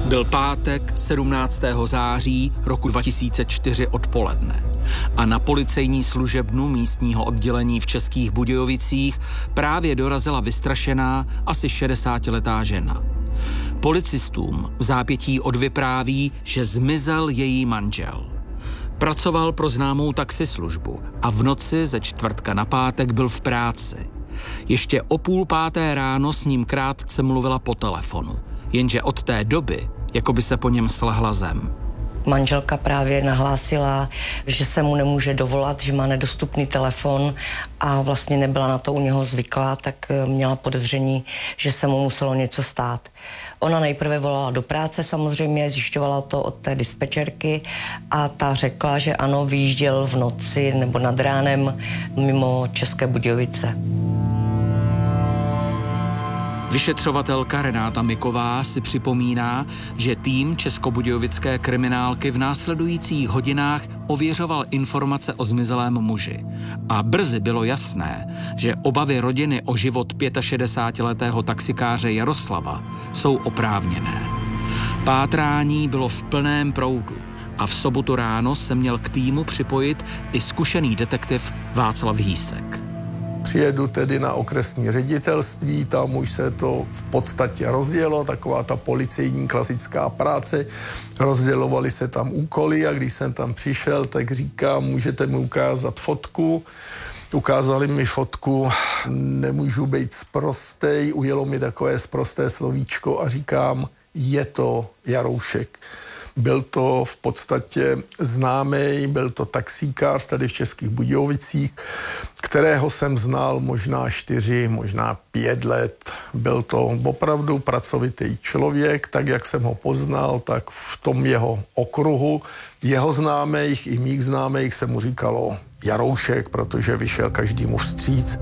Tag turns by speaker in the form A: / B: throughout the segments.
A: Byl pátek 17. září roku 2004 odpoledne a na policejní služebnu místního oddělení v Českých Budějovicích právě dorazila vystrašená asi 60letá žena. Policistům v zápětí odvypráví, že zmizel její manžel. Pracoval pro známou taxislužbu a v noci ze čtvrtka na pátek byl v práci. Ještě o 4:30 ráno s ním krátce mluvila po telefonu, jenže od té doby jako by se po něm slehla zem.
B: Manželka právě nahlásila, že se mu nemůže dovolat, že má nedostupný telefon a vlastně nebyla na to u něho zvyklá, tak měla podezření, že se mu muselo něco stát. Ona nejprve volala do práce samozřejmě, zjišťovala to od té dispečerky a ta řekla, že ano, vyjížděl v noci nebo nad ránem mimo České Budějovice.
A: Vyšetřovatelka Renáta Miková si připomíná, že tým českobudějovické kriminálky v následujících hodinách ověřoval informace o zmizelém muži. A brzy bylo jasné, že obavy rodiny o život 65letého taxikáře Jaroslava jsou oprávněné. Pátrání bylo v plném proudu a v sobotu ráno se měl k týmu připojit i zkušený detektiv Václav Hýsek.
C: Přijedu tedy na okresní ředitelství, tam už se to v podstatě rozdělo, taková ta policejní klasická práce, rozdělovaly se tam úkoly a když jsem tam přišel, tak říkám, můžete mi ukázat fotku. Ukázali mi fotku, nemůžu být sprostej, ujelo mi takové sprosté slovíčko a říkám, je to Jaroušek. Byl to v podstatě známý, byl to taxíkář tady v Českých Budějovicích, kterého jsem znal možná 4, možná 5 let. Byl to opravdu pracovitý člověk, tak jak jsem ho poznal, tak v tom jeho okruhu jeho známých i mých známých se mu říkalo Jaroušek, protože vyšel každému vstříc.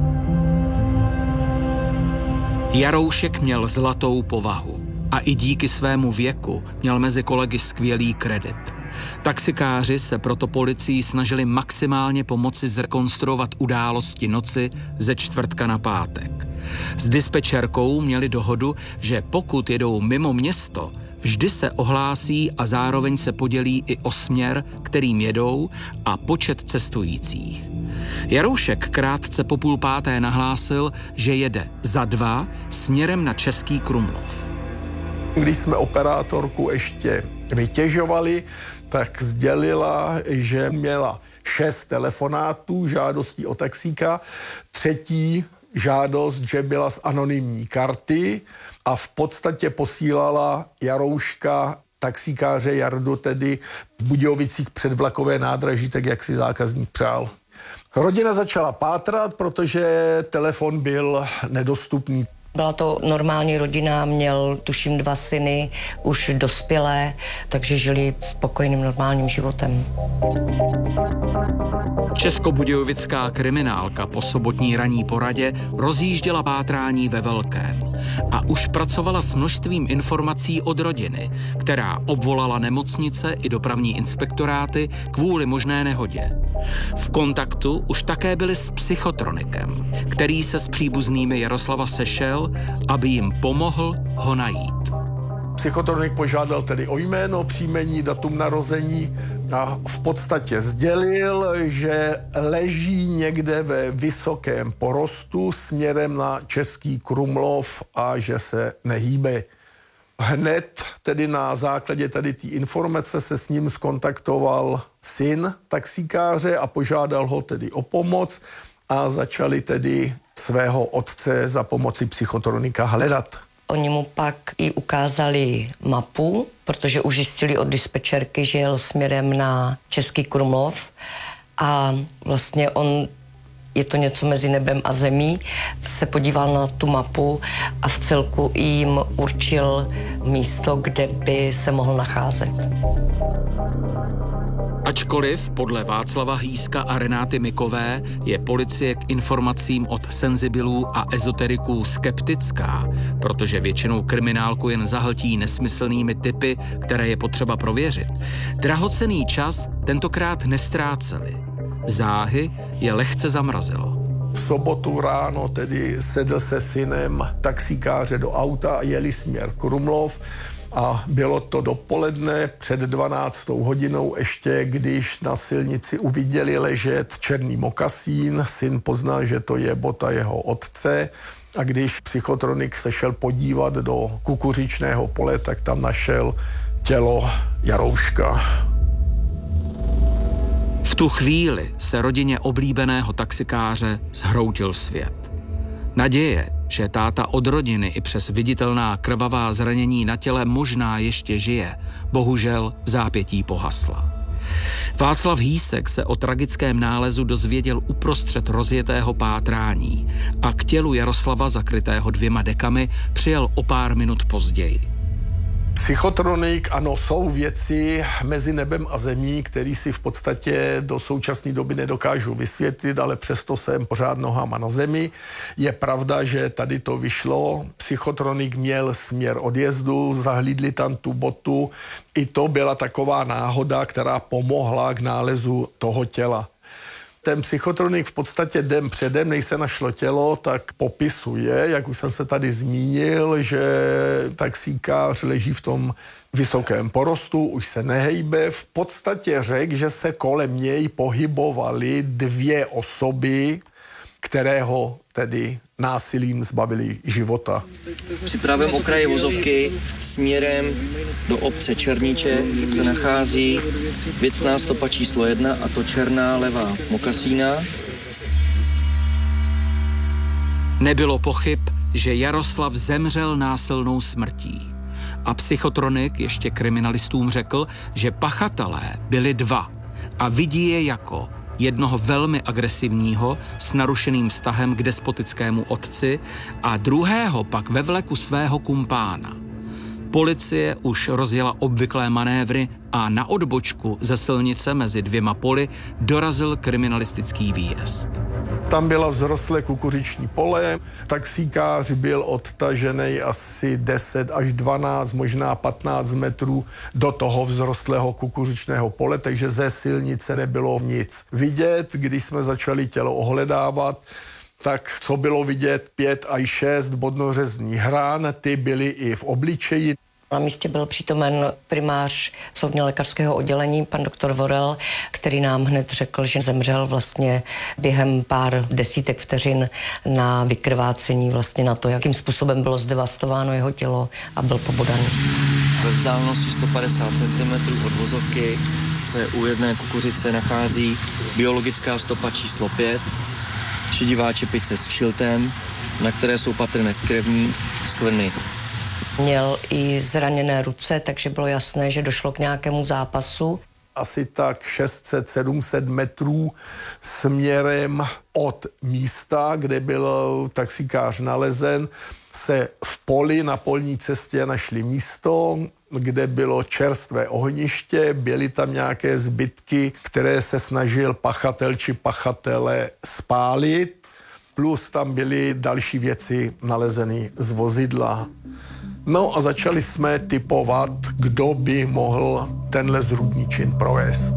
A: Jaroušek měl zlatou povahu. A i díky svému věku měl mezi kolegy skvělý kredit. Taxikáři se proto policii snažili maximálně pomoci zrekonstruovat události noci ze čtvrtka na pátek. S dispečerkou měli dohodu, že pokud jedou mimo město, vždy se ohlásí a zároveň se podělí i o směr, kterým jedou a počet cestujících. Jaroušek krátce po 4:30 nahlásil, že jede za 2 směrem na Český Krumlov.
C: Když jsme operátorku ještě vytěžovali, tak sdělila, že měla 6 telefonátů, žádostí o taxíka, 3. žádost, že byla z anonymní karty a v podstatě posílala Jarouška, taxíkáře Jardu, tedy v Budějovicích předvlakové nádraží, tak jak si zákazník přál. Rodina začala pátrat, protože telefon byl nedostupný.
B: Byla to normální rodina, měl tuším 2 syny, už dospělé, takže žili spokojným normálním životem.
A: Českobudějovická kriminálka po sobotní ranní poradě rozjížděla pátrání ve velkém a už pracovala s množstvím informací od rodiny, která obvolala nemocnice i dopravní inspektoráty kvůli možné nehodě. V kontaktu už také byli s psychotronikem, který se s příbuznými Jaroslava sešel, aby jim pomohl ho najít.
C: Psychotronik požádal tedy o jméno, příjmení, datum narození a v podstatě sdělil, že leží někde ve vysokém porostu směrem na Český Krumlov a že se nehýbe. Hned tedy na základě tady té informace se s ním skontaktoval syn taxíkáře a požádal ho tedy o pomoc a začali tedy svého otce za pomoci psychotronika hledat.
B: Oni mu pak i ukázali mapu, protože už zjistili od dispečerky, že jel směrem na Český Krumlov a vlastně on, je to něco mezi nebem a zemí, se podíval na tu mapu a v celku jim určil místo, kde by se mohl nacházet.
A: Ačkoliv podle Václava Hýska a Renáty Mikové je policie k informacím od senzibilů a ezoteriků skeptická, protože většinou kriminálku jen zahltí nesmyslnými tipy, které je potřeba prověřit, drahocenný čas tentokrát nestráceli. Záhy je lehce zamrazilo.
C: V sobotu ráno tedy sedl se synem taxikáře do auta a jeli směr Krumlov. A bylo to dopoledne před 12. hodinou ještě, když na silnici uviděli ležet černý mokasín. Syn poznal, že to je bota jeho otce. A když psychotronik se šel podívat do kukuřičného pole, tak tam našel tělo Jarouška.
A: V tu chvíli se rodině oblíbeného taxikáře zhroutil svět. Naděje, že táta od rodiny i přes viditelná krvavá zranění na těle možná ještě žije, bohužel v zápětí pohasla. Václav Hýsek se o tragickém nálezu dozvěděl uprostřed rozjetého pátrání a k tělu Jaroslava, zakrytého 2 dekami, přijel o pár minut později.
C: Psychotronik, ano, jsou věci mezi nebem a zemí, které si v podstatě do současné doby nedokážu vysvětlit, ale přesto jsem pořád nohama na zemi. Je pravda, že tady to vyšlo. Psychotronik měl směr odjezdu, zahlídli tam tu botu. I to byla taková náhoda, která pomohla k nálezu toho těla. Ten psychotronik v podstatě den předem, než se našlo tělo, tak popisuje, jak už jsem se tady zmínil, že taxikář leží v tom vysokém porostu, už se nehejbe. V podstatě řekl, že se kolem něj pohybovaly 2 osoby, které ho tedy násilím zbavili života.
D: Při pravém okraji vozovky směrem do obce Černíče se nachází věcná stopa číslo 1, a to černá levá mokasína.
A: Nebylo pochyb, že Jaroslav zemřel násilnou smrtí. A psychotronik ještě kriminalistům řekl, že pachatelé byli 2 a vidí je jako jednoho velmi agresivního s narušeným vztahem k despotickému otci a druhého pak ve vleku svého kumpána. Policie už rozjela obvyklé manévry a na odbočku ze silnice mezi 2 poli dorazil kriminalistický výjezd.
C: Tam byla vzrostlé kukuřiční pole, taxikář byl odtažený asi 10 až 12, možná 15 metrů do toho vzrostlého kukuřičného pole, takže ze silnice nebylo nic vidět. Když jsme začali tělo ohledávat, tak co bylo vidět, 5 až 6 bodnořezných rán, ty byly i v obličeji.
B: Na místě byl přítomen primář soudně lékařského oddělení, pan doktor Vorel, který nám hned řekl, že zemřel vlastně během pár desítek vteřin na vykrvácení, vlastně na to, jakým způsobem bylo zdevastováno jeho tělo a byl pobodaný.
D: Ve vzdálenosti 150 cm od vozovky se u jedné kukuřice nachází biologická stopa číslo 5, šedivá čepice s kšiltem, na které jsou patrné krevní skvrny.
B: Měl i zraněné ruce, takže bylo jasné, že došlo k nějakému zápasu.
C: Asi tak 600-700 metrů směrem od místa, kde byl taxikář nalezen, se v poli na polní cestě našli místo, kde bylo čerstvé ohniště, byly tam nějaké zbytky, které se snažil pachatel či pachatele spálit, plus tam byly další věci nalezeny z vozidla. No a začali jsme tipovat, kdo by mohl tenhle zrůdný čin provést.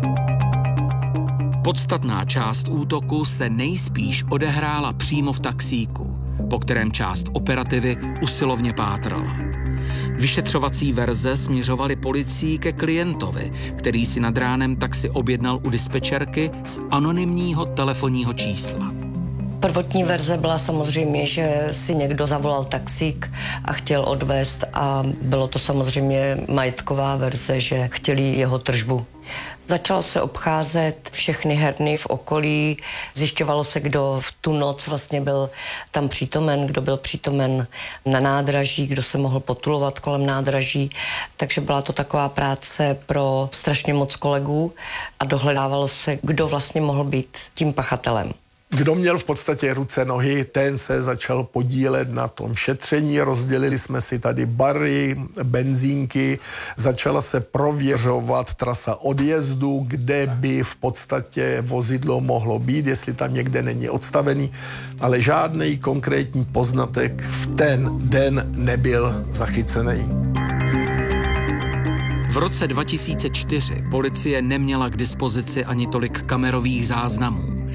A: Podstatná část útoku se nejspíš odehrála přímo v taxíku, po kterém část operativy usilovně pátrala. Vyšetřovací verze směřovaly policii ke klientovi, který si nad ránem taxi objednal u dispečerky z anonymního telefonního čísla.
B: Prvotní verze byla samozřejmě, že si někdo zavolal taxík a chtěl odvést a bylo to samozřejmě majetková verze, že chtěli jeho tržbu. Začal se obcházet všechny herny v okolí, zjišťovalo se, kdo v tu noc vlastně byl tam přítomen, kdo byl přítomen na nádraží, kdo se mohl potulovat kolem nádraží, takže byla to taková práce pro strašně moc kolegů a dohledávalo se, kdo vlastně mohl být tím pachatelem.
C: Kdo měl v podstatě ruce, nohy, ten se začal podílet na tom šetření. Rozdělili jsme si tady bary, benzínky, začala se prověřovat trasa odjezdu, kde by v podstatě vozidlo mohlo být, jestli tam někde není odstavený, ale žádný konkrétní poznatek v ten den nebyl zachycený.
A: V roce 2004 policie neměla k dispozici ani tolik kamerových záznamů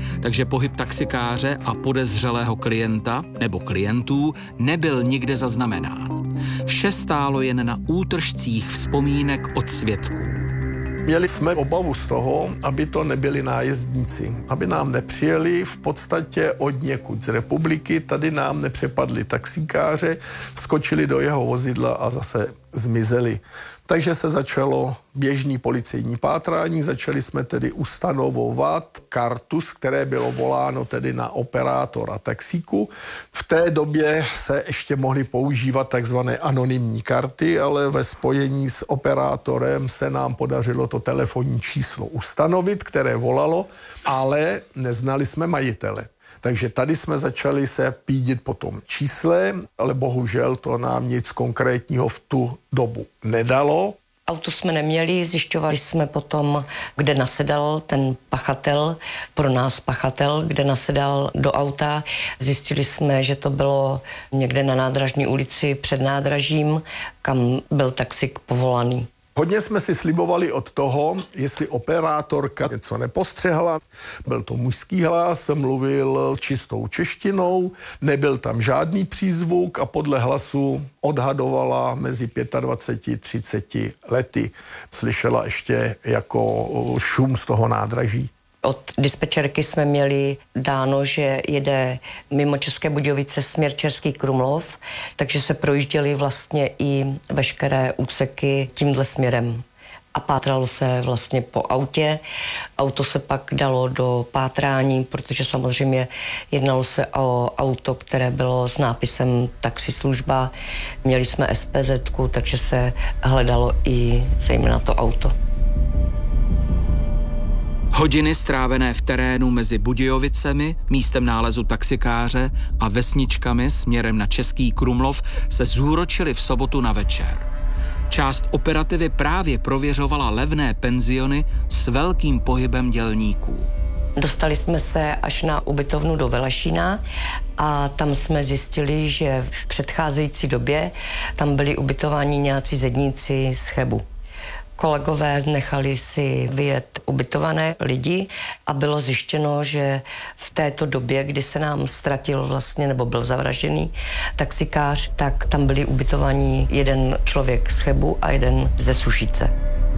A: takže pohyb taxikáře a podezřelého klienta nebo klientů nebyl nikde zaznamenán. Vše stálo jen na útržcích vzpomínek od svědků.
C: Měli jsme obavu z toho, aby to nebyli nájezdníci, aby nám nepřijeli v podstatě odněkud z republiky, tady nám nepřepadli taxikáře, skočili do jeho vozidla a zase zmizeli. Takže se začalo běžný policejní pátrání, začali jsme tedy ustanovovat kartu, z které bylo voláno tedy na operátora taxíku. V té době se ještě mohly používat takzvané anonymní karty, ale ve spojení s operátorem se nám podařilo to telefonní číslo ustanovit, které volalo, ale neznali jsme majitele. Takže tady jsme začali se pídit po tom čísle, ale bohužel to nám nic konkrétního v tu dobu nedalo.
B: Auto jsme neměli, zjišťovali jsme potom, kde nasedal ten pachatel, pro nás pachatel, kde nasedal do auta. Zjistili jsme, že to bylo někde na Nádražní ulici před nádražím, kam byl taxík povolaný.
C: Hodně jsme si slibovali od toho, jestli operátorka něco nepostřehla. Byl to mužský hlas, mluvil čistou češtinou, nebyl tam žádný přízvuk a podle hlasu odhadovala mezi 25 a 30 lety. Slyšela ještě jako šum z toho nádraží.
B: Od dispečerky jsme měli dáno, že jede mimo České Budějovice směr Český Krumlov, takže se projížděly vlastně i veškeré úseky tímhle směrem. A pátralo se vlastně po autě. Auto se pak dalo do pátrání, protože samozřejmě jednalo se o auto, které bylo s nápisem taxislužba. Měli jsme SPZ-ku, takže se hledalo i zejména to auto.
A: Hodiny strávené v terénu mezi Budějovicemi, místem nálezu taxikáře a vesničkami směrem na Český Krumlov se zúročily v sobotu na večer. Část operativy právě prověřovala levné penziony s velkým pohybem dělníků.
B: Dostali jsme se až na ubytovnu do Velešína a tam jsme zjistili, že v předcházející době tam byli ubytováni nějací zedníci z Chebu. Kolegové nechali si vyjet ubytované lidi a bylo zjištěno, že v této době, kdy se nám ztratil vlastně, nebo byl zavražděný taxikář, tak tam byli ubytovaní jeden člověk z Chebu a jeden ze Sušice.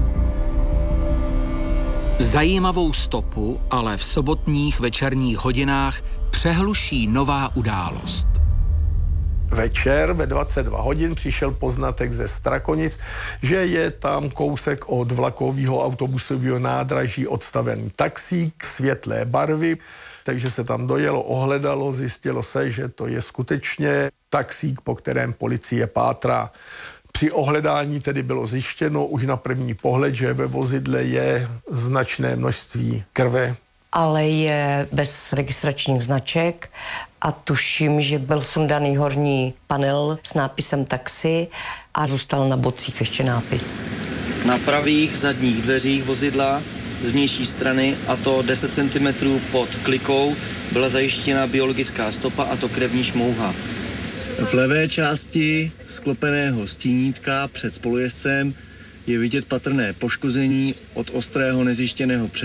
A: Zajímavou stopu ale v sobotních večerních hodinách přehluší nová událost.
C: Večer ve 22 hodin přišel poznatek ze Strakonic, že je tam kousek od vlakového autobusového nádraží odstavený taxík světlé barvy, takže se tam dojelo, ohledalo, zjistilo se, že to je skutečně taxík, po kterém policie pátrá. Při ohledání tedy bylo zjištěno už na první pohled, že ve vozidle je značné množství krve.
B: Ale je bez registračních značek a tuším, že byl sundaný horní panel s nápisem taxi a zůstal na bocích ještě nápis.
D: Na pravých zadních dveřích vozidla z vnější strany, a to 10 cm pod klikou, byla zajištěna biologická stopa, a to krevní šmouha. V levé části sklopeného stínítka před spolujezdcem je vidět patrné poškození od ostrého nezjištěného předmětu.